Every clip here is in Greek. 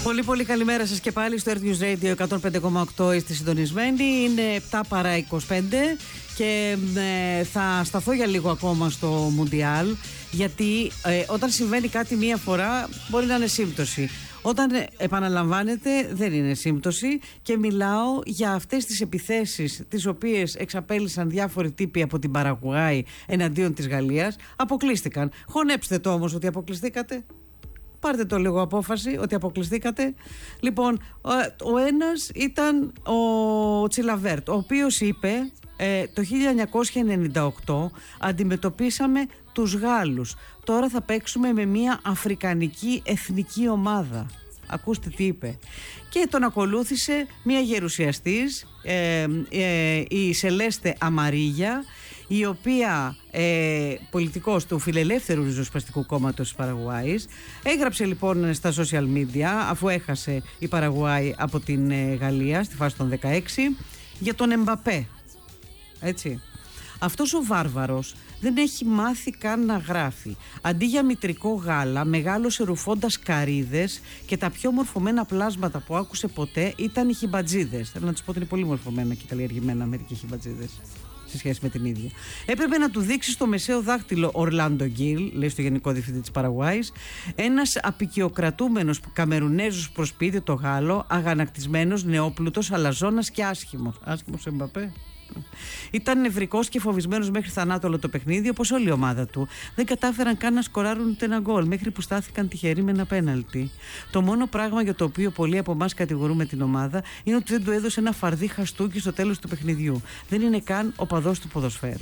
Πολύ πολύ καλημέρα σας και πάλι στο Earth News Radio 105,8. Είστε συντονισμένοι. Είναι 7 παρά 25 και θα σταθώ για λίγο ακόμα στο Μουντιάλ, γιατί όταν συμβαίνει κάτι μία φορά μπορεί να είναι σύμπτωση. Όταν επαναλαμβάνεται δεν είναι σύμπτωση, και μιλάω για αυτές τις επιθέσεις τις οποίες εξαπέλυσαν διάφοροι τύποι από την Παραγουάη εναντίον της Γαλλίας. Αποκλείστηκαν. Χωνέψτε το όμως ότι αποκλειστήκατε. Πάρτε το λίγο απόφαση ότι αποκλειστήκατε. Λοιπόν, ο ένας ήταν ο Τσιλαβέρτ, ο οποίος είπε το 1998 αντιμετωπίσαμε τους Γάλλους. Τώρα θα παίξουμε με μια αφρικανική εθνική ομάδα. Ακούστε τι είπε. Και τον ακολούθησε μια γερουσιαστής, η Σελέστε Αμαρίγια, η οποία πολιτικός του Φιλελεύθερου Ριζοσπαστικού Κόμματος της Παραγουάης. Έγραψε λοιπόν στα social media, αφού έχασε η Παραγουάη από την Γαλλία στη φάση των 16, για τον Εμπαπέ. Έτσι. Αυτός ο βάρβαρος δεν έχει μάθει καν να γράφει. Αντί για μητρικό γάλα, μεγάλωσε ρουφώντας καρύδες, και τα πιο μορφωμένα πλάσματα που άκουσε ποτέ ήταν οι χιμπατζίδες. Θέλω να τους πω ότι είναι πολύ μορφωμένα και καλλιεργημένα μερικοί χιμπατζίδες σε σχέση με την ίδια. Έπρεπε να του δείξει στο μεσαίο δάχτυλο Ορλάντο Γκίλ, λέει στο Γενικό Διευθυντή της Παραγουάης, ένας απικιοκρατούμενος Καμερουνέζος προς σπίτι το Γάλλο, αγανακτισμένος, νεόπλουτος, αλαζόνας και άσχημος. Άσχημος Εμπαπέ. Ήταν νευρικός και φοβισμένος μέχρι θανάτου όλο το παιχνίδι, όπως όλη η ομάδα του. Δεν κατάφεραν καν να σκοράρουν ούτε ένα γκολ, μέχρι που στάθηκαν τυχεροί με ένα πέναλτι. Το μόνο πράγμα για το οποίο πολλοί από εμάς κατηγορούμε την ομάδα είναι ότι δεν του έδωσε ένα φαρδί χαστούκι στο τέλος του παιχνιδιού. Δεν είναι καν οπαδός του ποδοσφαίρου.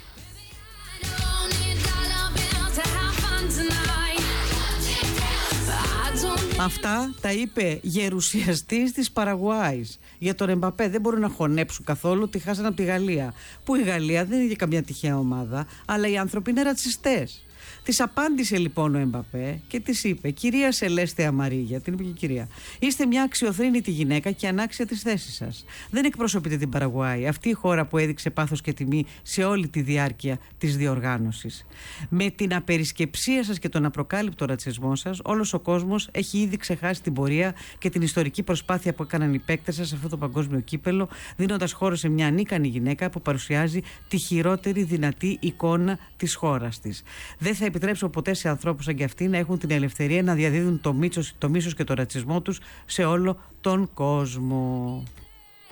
Αυτά τα είπε γερουσιαστής της Παραγουάης για τον Εμπαπέ. Δεν μπορούν να χωνέψουν καθόλου ότι χάσανε από τη Γαλλία. Που η Γαλλία δεν είναι για καμιά τυχαία ομάδα, αλλά οι άνθρωποι είναι ρατσιστές. Της απάντησε λοιπόν ο Εμπαπέ και της είπε: «Κυρία Σελέστε Αμαρίγια», την είπε και η κυρία, «είστε μια αξιοθρήνητη γυναίκα και ανάξια της θέσης σας. Δεν εκπροσωπείτε την Παραγουάη, αυτή η χώρα που έδειξε πάθος και τιμή σε όλη τη διάρκεια της διοργάνωσης. Με την απερισκεψία σας και τον απροκάλυπτο ρατσισμό σας, όλος ο κόσμος έχει ήδη ξεχάσει την πορεία και την ιστορική προσπάθεια που έκαναν οι παίκτες σας σε αυτό το παγκόσμιο κύπελο, δίνοντας χώρο σε μια ανίκανη γυναίκα που παρουσιάζει τη χειρότερη δυνατή εικόνα της χώρας της. Δεν θα επιτρέψω ποτέ σε ανθρώπους σαν και αυτοί να έχουν την ελευθερία να διαδίδουν το μίσος και το ρατσισμό τους σε όλο τον κόσμο».